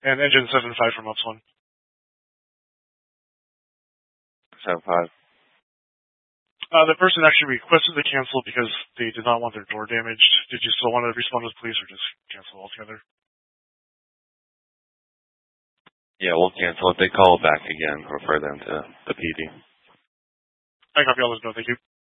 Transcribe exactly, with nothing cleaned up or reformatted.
And engine seven five from Ops one. seven five. Uh, the person actually requested to cancel because they did not want their door damaged. Did you still want to respond to the police or just cancel altogether? Yeah, we'll cancel. If they call back again, refer them to the P D. I copy all those. No, thank you.